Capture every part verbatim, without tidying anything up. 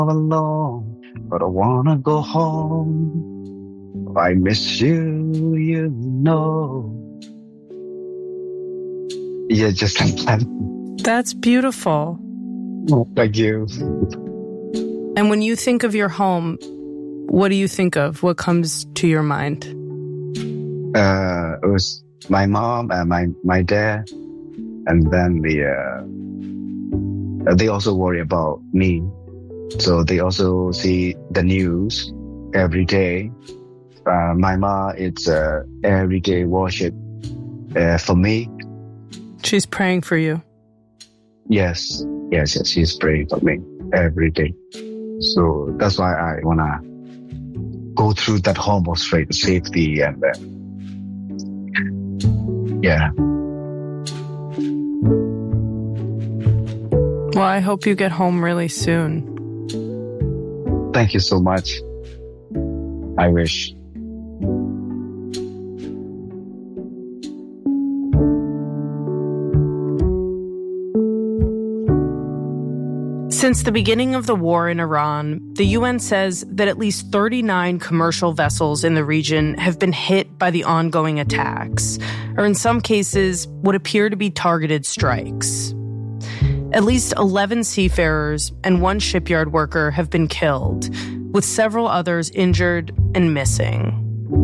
alone, but I wanna go home. I miss you, you know. Yeah, just like that. That's beautiful. Oh, thank you. And when you think of your home, what do you think of? What comes to your mind? Uh, it was my mom and my, my dad. And then the, uh, they also worry about me. So they also see the news every day. Uh, my mom, it's uh, everyday worship uh, for me. She's praying for you. Yes, yes, yes. She's praying for me every day. So that's why I wanna go through that home of straight safety and uh, yeah. Well, I hope you get home really soon. Thank you so much. I wish. Since the beginning of the war in Iran, the U N says that at least thirty-nine commercial vessels in the region have been hit by the ongoing attacks, or in some cases, what appear to be targeted strikes. At least eleven seafarers and one shipyard worker have been killed, with several others injured and missing.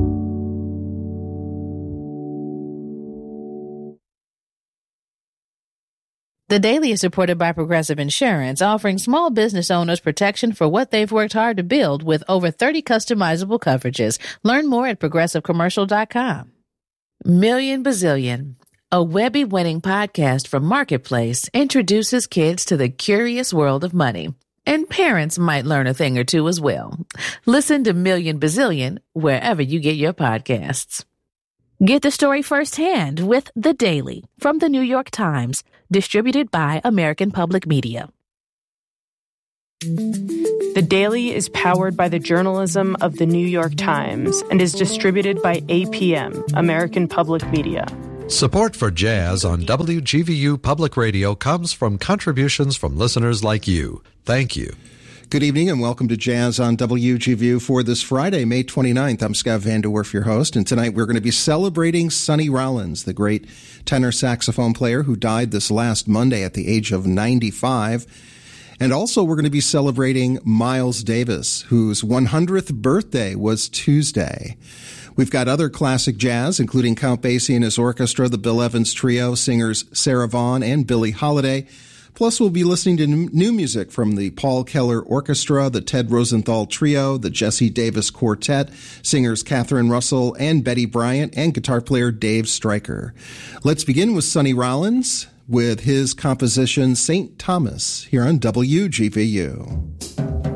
The Daily is supported by Progressive Insurance, offering small business owners protection for what they've worked hard to build with over thirty customizable coverages. Learn more at progressive commercial dot com. Million Bazillion, a Webby-winning podcast from Marketplace, introduces kids to the curious world of money. And parents might learn a thing or two as well. Listen to Million Bazillion wherever you get your podcasts. Get the story firsthand with The Daily from The New York Times, distributed by American Public Media. The Daily is powered by the journalism of The New York Times and is distributed by A P M, American Public Media. Support for Jazz on W G V U Public Radio comes from contributions from listeners like you. Thank you. Good evening and welcome to Jazz on W G V U for this Friday, May twenty-ninth. I'm Scott Van Werf, your host, and tonight we're going to be celebrating Sonny Rollins, the great tenor saxophone player who died this last Monday at the age of ninety-five. And also we're going to be celebrating Miles Davis, whose one hundredth birthday was Tuesday. We've got other classic jazz, including Count Basie and his orchestra, the Bill Evans Trio, singers Sarah Vaughan and Billie Holiday. Plus, we'll be listening to new music from the Paul Keller Orchestra, the Ted Rosenthal Trio, the Jesse Davis Quartet, singers Catherine Russell and Betty Bryant, and guitar player Dave Stryker. Let's begin with Sonny Rollins with his composition Saint Thomas here on W G V U.